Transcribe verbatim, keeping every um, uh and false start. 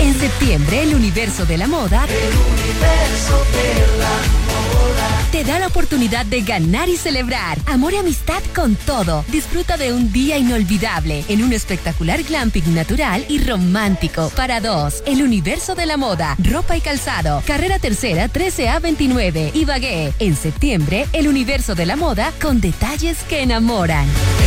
En septiembre, el universo de la moda, el universo de la moda, te da la oportunidad de ganar y celebrar amor y amistad con todo. Disfruta de un día inolvidable en un espectacular glamping natural y romántico para dos. El universo de la moda, ropa y calzado, carrera tercera trece A veintinueve, Ibagué. En septiembre, el universo de la moda con detalles que enamoran.